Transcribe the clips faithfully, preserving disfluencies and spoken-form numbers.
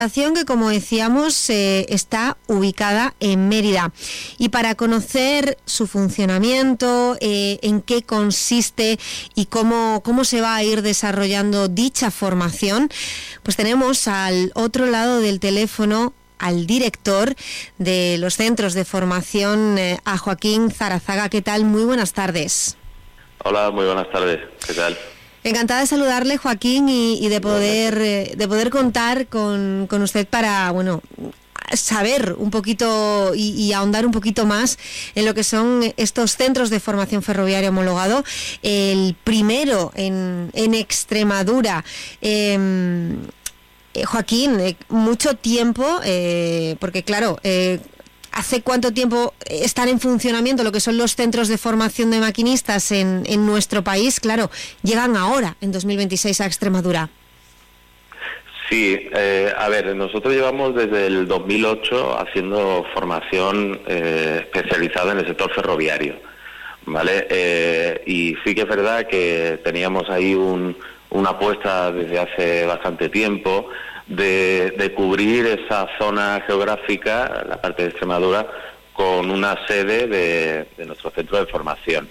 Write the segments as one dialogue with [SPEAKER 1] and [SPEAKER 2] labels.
[SPEAKER 1] Que, como decíamos, eh, está ubicada en Mérida. Y para conocer su funcionamiento, eh, en qué consiste y cómo, cómo se va a ir desarrollando dicha formación, pues tenemos al otro lado del teléfono al director de los centros de formación, eh, a Joaquín Zarazaga. ¿Qué tal? Muy buenas tardes.
[SPEAKER 2] Hola, muy buenas tardes. ¿Qué tal?
[SPEAKER 1] Encantada de saludarle, Joaquín, y, y de poder eh, de poder contar con, con usted para, bueno, saber un poquito y, y ahondar un poquito más en lo que son estos centros de formación ferroviaria homologado. El primero en, en Extremadura. Eh, eh, Joaquín, eh, mucho tiempo, eh, porque claro... Eh, ¿Hace cuánto tiempo están en funcionamiento lo que son los centros de formación de maquinistas en, en nuestro país? Claro, llegan ahora, en dos mil veintiséis, a Extremadura.
[SPEAKER 2] Sí, eh, a ver, nosotros llevamos desde el dos mil ocho haciendo formación eh, especializada en el sector ferroviario, ¿vale? Eh, y sí que es verdad que teníamos ahí un, una apuesta desde hace bastante tiempo De, de cubrir esa zona geográfica, la parte de Extremadura, con una sede de, de nuestro centro de formación.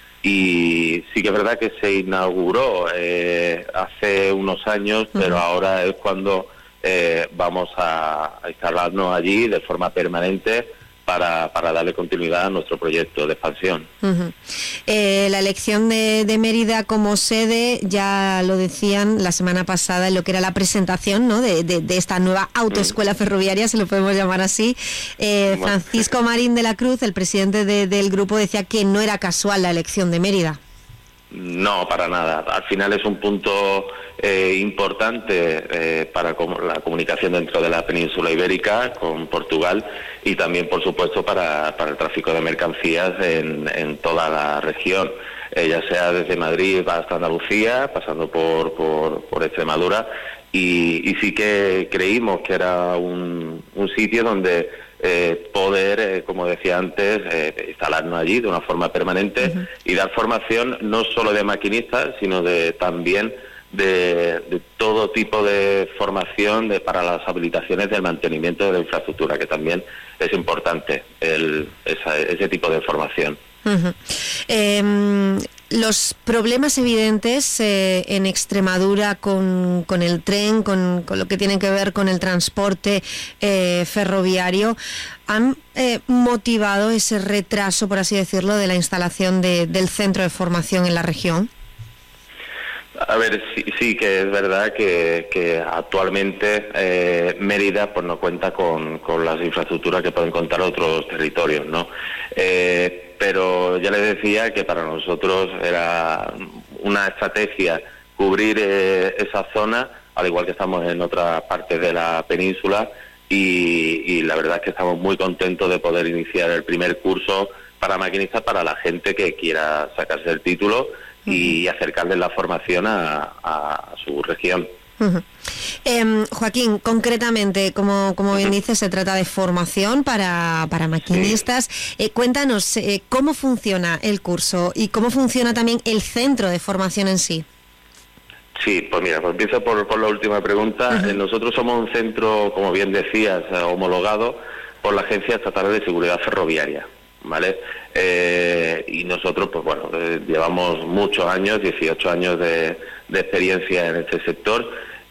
[SPEAKER 2] Y sí que es verdad que se inauguró eh, hace unos años, uh-huh. pero ahora es cuando eh, vamos a, a instalarnos allí de forma permanente para, para darle continuidad a nuestro proyecto de expansión.
[SPEAKER 1] Uh-huh. Eh, la elección de, de Mérida como sede, ya lo decían la semana pasada en lo que era la presentación, ¿no?, de, de, de esta nueva autoescuela uh-huh. ferroviaria, si lo podemos llamar así. Eh, Francisco Marín de la Cruz, el presidente de, del grupo, decía que no era casual la elección de Mérida.
[SPEAKER 2] No, para nada. Al final es un punto eh, importante eh, para com- la comunicación dentro de la península ibérica con Portugal y también, por supuesto, para, para el tráfico de mercancías en, en toda la región, eh, ya sea desde Madrid hasta Andalucía, pasando por, por, por Extremadura, y, y sí que creímos que era un, un sitio donde Eh, poder, eh, como decía antes, eh, instalarnos allí de una forma permanente uh-huh. y dar formación no solo de maquinistas, sino de también de, de todo tipo de formación de, para las habilitaciones del mantenimiento de la infraestructura, que también es importante el, esa, ese tipo de formación.
[SPEAKER 1] Uh-huh. Eh, los problemas evidentes eh, en Extremadura con, con el tren, con, con lo que tiene que ver con el transporte eh, ferroviario, han eh, motivado ese retraso, por así decirlo, de la instalación de, del centro de formación en la región.
[SPEAKER 2] A ver, sí, sí que es verdad que, que actualmente eh, Mérida pues no cuenta con, con las infraestructuras que pueden contar otros territorios, ¿no? Eh, pero ya les decía que para nosotros era una estrategia cubrir eh, esa zona, al igual que estamos en otra parte de la península, y, y la verdad es que estamos muy contentos de poder iniciar el primer curso para maquinistas para la gente que quiera sacarse el título y acercarles la formación a, a su región.
[SPEAKER 1] Uh-huh. Eh, Joaquín, concretamente, como, como bien uh-huh. dices, se trata de formación para, para maquinistas. Sí. Eh, cuéntanos eh, cómo funciona el curso y cómo funciona también el centro de formación en sí.
[SPEAKER 2] Sí, pues mira, pues empiezo por, por la última pregunta. Uh-huh. Eh, nosotros somos un centro, como bien decías, eh, homologado por la Agencia Estatal de Seguridad Ferroviaria, ¿vale? Eh, y nosotros, pues bueno, eh, llevamos muchos años, dieciocho años de, de experiencia en este sector,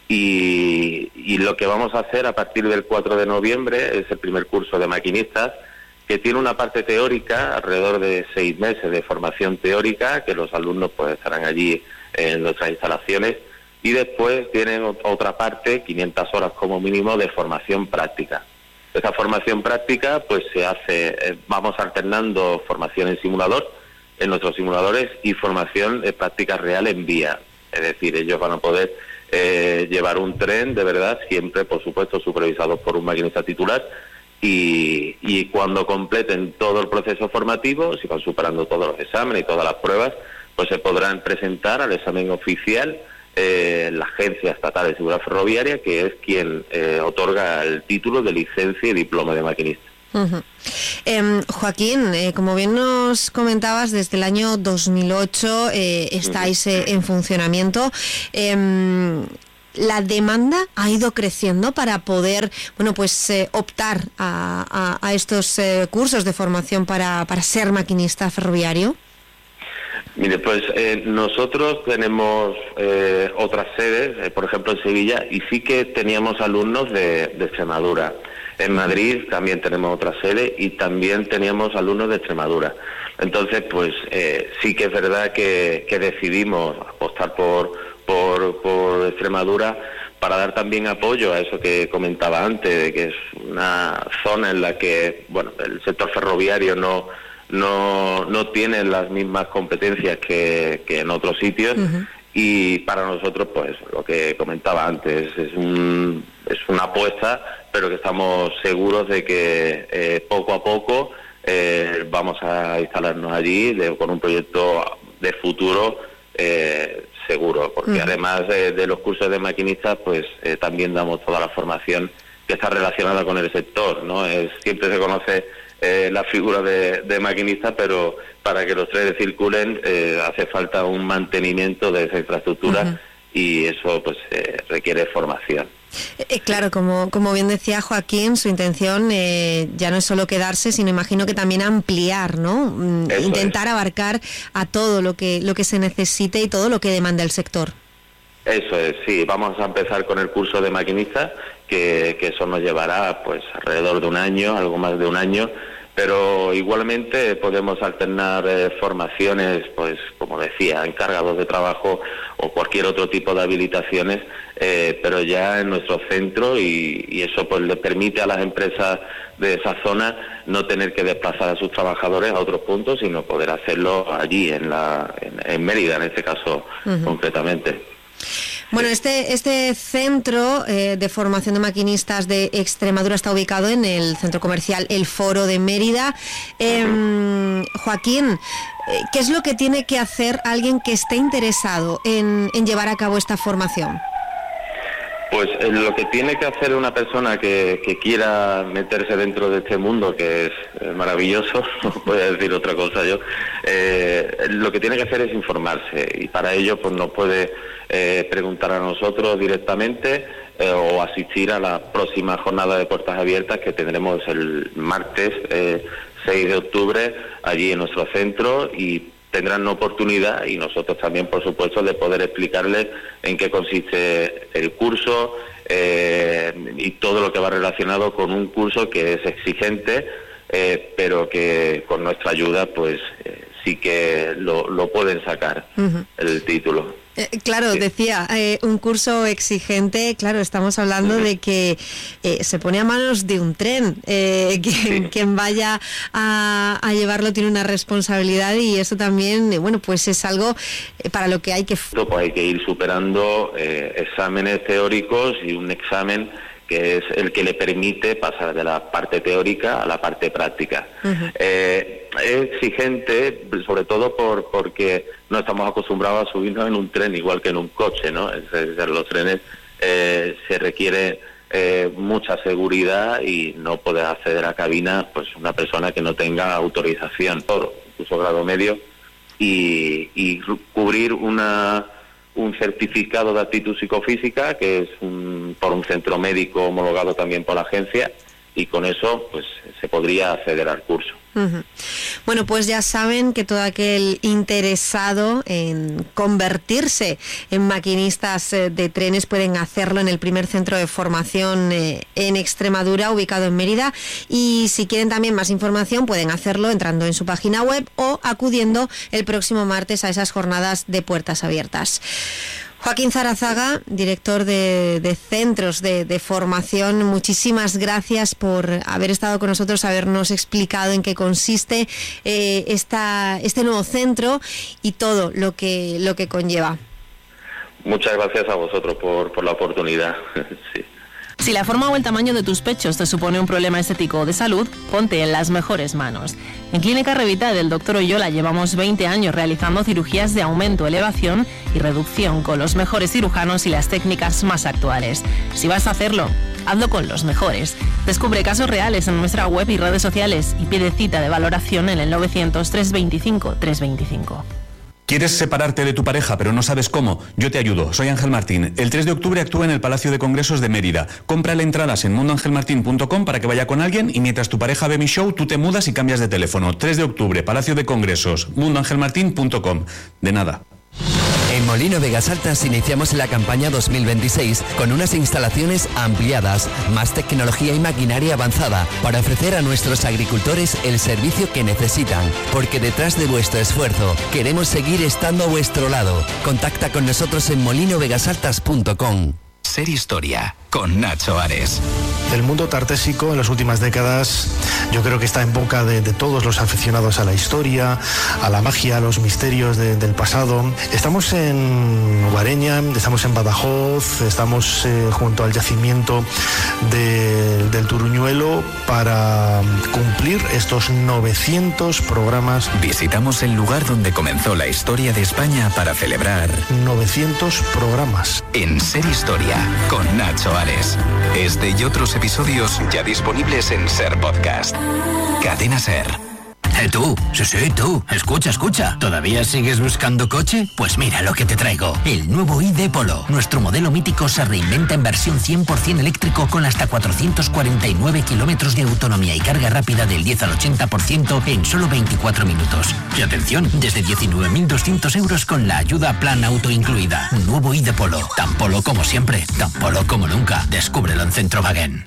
[SPEAKER 2] y, y lo que vamos a hacer a partir del cuatro de noviembre es el primer curso de maquinistas, que tiene una parte teórica, alrededor de seis meses de formación teórica, que los alumnos pues estarán allí en nuestras instalaciones, y después tienen otra parte, quinientas horas como mínimo, de formación práctica. Esta formación práctica pues se hace, eh, vamos alternando formación en simulador, en nuestros simuladores, y formación de práctica real en vía. Es decir, ellos van a poder eh, llevar un tren de verdad, siempre por supuesto supervisados por un maquinista titular, y, y cuando completen todo el proceso formativo, si van superando todos los exámenes y todas las pruebas, pues se podrán presentar al examen oficial Eh, la Agencia Estatal de Seguridad Ferroviaria, que es quien eh, otorga el título de licencia y diploma de maquinista.
[SPEAKER 1] Uh-huh. Eh, Joaquín, eh, como bien nos comentabas, desde el año dos mil ocho eh, estáis eh, en funcionamiento. Eh, la demanda ha ido creciendo para poder, bueno, pues eh, optar a, a, a estos eh, cursos de formación para, para ser maquinista ferroviario.
[SPEAKER 2] Mire, pues eh, nosotros tenemos eh, otras sedes, eh, por ejemplo en Sevilla, y sí que teníamos alumnos de, de Extremadura. En Madrid también tenemos otra sede y también teníamos alumnos de Extremadura. Entonces, pues eh, sí que es verdad que, que decidimos apostar por, por, por Extremadura para dar también apoyo a eso que comentaba antes, de que es una zona en la que, bueno, el sector ferroviario no no no tiene las mismas competencias que, que en otros sitios. Uh-huh. Y para nosotros, pues, lo que comentaba antes, es un, es una apuesta, pero que estamos seguros de que eh, poco a poco eh, vamos a instalarnos allí de, con un proyecto de futuro eh, seguro, porque uh-huh. además de, de los cursos de maquinistas, pues eh, también damos toda la formación que está relacionada con el sector, ¿no? Es, siempre se conoce eh, la figura de, de maquinista, pero para que los trenes circulen eh, hace falta un mantenimiento de esa infraestructura. Uh-huh. Y eso pues eh, requiere formación.
[SPEAKER 1] Eh, claro, como como bien decía Joaquín, su intención eh, ya no es solo quedarse, sino imagino que también ampliar, ¿no? Eso Intentar es. abarcar a todo lo que lo que se necesite y todo lo que demanda el sector.
[SPEAKER 2] Eso es, sí. Vamos a empezar con el curso de maquinista, que, que eso nos llevará pues alrededor de un año, algo más de un año. Pero igualmente podemos alternar eh, formaciones, pues como decía, encargados de trabajo o cualquier otro tipo de habilitaciones, eh, pero ya en nuestro centro, y, y eso pues le permite a las empresas de esa zona no tener que desplazar a sus trabajadores a otros puntos, sino poder hacerlo allí, en, la, en, en Mérida, en este caso uh-huh. concretamente.
[SPEAKER 1] Bueno, este este centro eh, de formación de maquinistas de Extremadura está ubicado en el centro comercial El Foro de Mérida. Eh, Joaquín, ¿qué es lo que tiene que hacer alguien que esté interesado en, en llevar a cabo esta formación?
[SPEAKER 2] Pues eh, lo que tiene que hacer una persona que, que quiera meterse dentro de este mundo, que es eh, maravilloso, no voy a decir otra cosa yo, eh, lo que tiene que hacer es informarse, y para ello pues nos puede eh, preguntar a nosotros directamente eh, o asistir a la próxima jornada de puertas abiertas que tendremos el martes eh, seis de octubre allí en nuestro centro, y tendrán la oportunidad, y nosotros también, por supuesto, de poder explicarles en qué consiste el curso eh, y todo lo que va relacionado con un curso que es exigente, eh, pero que con nuestra ayuda pues eh, sí que lo, lo pueden sacar, uh-huh. el título.
[SPEAKER 1] Eh, claro, sí. decía, eh, un curso exigente, claro, estamos hablando uh-huh. de que eh, se pone a manos de un tren, eh, quien, sí. quien vaya a, a llevarlo tiene una responsabilidad, y eso también, eh, bueno, pues es algo eh, para lo que hay que...
[SPEAKER 2] Pues hay que ir superando eh, exámenes teóricos y un examen que es el que le permite pasar de la parte teórica a la parte práctica. Uh-huh. Eh, es exigente, sobre todo por porque no estamos acostumbrados a subirnos en un tren igual que en un coche, ¿no? Es decir, los trenes eh, se requiere eh, mucha seguridad, y no puede acceder a cabina pues una persona que no tenga autorización, todo, incluso grado medio, y, y cubrir una... un certificado de aptitud psicofísica, que es un, por un centro médico homologado también por la agencia, y con eso pues se podría acceder al curso.
[SPEAKER 1] Uh-huh. Bueno, pues ya saben que todo aquel interesado en convertirse en maquinistas de trenes pueden hacerlo en el primer centro de formación eh, en Extremadura, ubicado en Mérida, y si quieren también más información pueden hacerlo entrando en su página web o acudiendo el próximo martes a esas jornadas de puertas abiertas. Joaquín Zarazaga, director de, de centros de, de formación, muchísimas gracias por haber estado con nosotros, habernos explicado en qué consiste eh, esta, este nuevo centro y todo lo que lo que conlleva.
[SPEAKER 2] Muchas gracias a vosotros por, por la oportunidad. Sí.
[SPEAKER 3] Si la forma o el tamaño de tus pechos te supone un problema estético o de salud, ponte en las mejores manos. En Clínica Revita del doctor Oyola llevamos veinte años realizando cirugías de aumento, elevación y reducción con los mejores cirujanos y las técnicas más actuales. Si vas a hacerlo, hazlo con los mejores. Descubre casos reales en nuestra web y redes sociales y pide cita de valoración en el novecientos, trescientos veinticinco, trescientos veinticinco.
[SPEAKER 4] ¿Quieres separarte de tu pareja pero no sabes cómo? Yo te ayudo, soy Ángel Martín. El tres de octubre actúa en el Palacio de Congresos de Mérida. Cómprale entradas en mundo ángel martín punto com para que vaya con alguien y mientras tu pareja ve mi show, tú te mudas y cambias de teléfono. tres de octubre, Palacio de Congresos, mundo ángel martín punto com. De nada.
[SPEAKER 5] En Molino Vegas Altas iniciamos la campaña dos mil veintiséis con unas instalaciones ampliadas, más tecnología y maquinaria avanzada para ofrecer a nuestros agricultores el servicio que necesitan. Porque detrás de vuestro esfuerzo queremos seguir estando a vuestro lado. Contacta con nosotros en molino vegas altas punto com.
[SPEAKER 6] Ser Historia, con Nacho Ares.
[SPEAKER 7] El mundo tartésico en las últimas décadas yo creo que está en boca de, de todos los aficionados a la historia, a la magia, a los misterios de, del pasado. Estamos en Guareña, estamos en Badajoz, estamos eh, junto al yacimiento de, del Turuñuelo para cumplir estos novecientos programas.
[SPEAKER 6] Visitamos el lugar donde comenzó la historia de España para celebrar
[SPEAKER 7] novecientos programas.
[SPEAKER 6] En Ser Historia, con Nacho Ares. Este y otros episodios ya disponibles en Ser Podcast. Cadena Ser.
[SPEAKER 8] Eh, tú, sí, sí, tú, escucha, escucha. ¿Todavía sigues buscando coche? Pues mira lo que te traigo. El nuevo I D Polo. Nuestro modelo mítico se reinventa en versión cien por ciento eléctrico con hasta cuatrocientos cuarenta y nueve kilómetros de autonomía y carga rápida del diez al ochenta por ciento en solo veinticuatro minutos. Y atención, desde diecinueve mil doscientos euros con la ayuda Plan Auto incluida. Un nuevo I D Polo. Tan polo como siempre, tan polo como nunca. Descúbrelo en Centrowagen.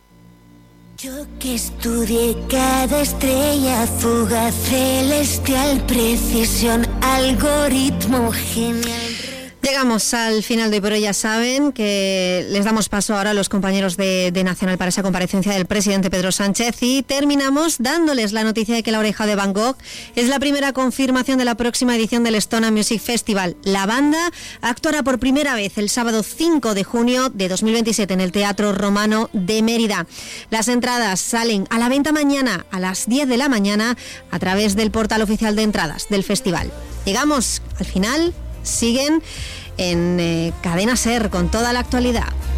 [SPEAKER 9] Yo que estudié cada estrella, fuga celestial, precisión, algoritmo genial.
[SPEAKER 1] Llegamos al final de hoy, pero ya saben que les damos paso ahora a los compañeros de, de Nacional para esa comparecencia del presidente Pedro Sánchez y terminamos dándoles la noticia de que La Oreja de Van Gogh es la primera confirmación de la próxima edición del Estona Music Festival. La banda actuará por primera vez el sábado cinco de junio de dos mil veintisiete en el Teatro Romano de Mérida. Las entradas salen a la venta mañana a las diez de la mañana a través del portal oficial de entradas del festival. Llegamos al final. Siguen en eh, Cadena Ser con toda la actualidad.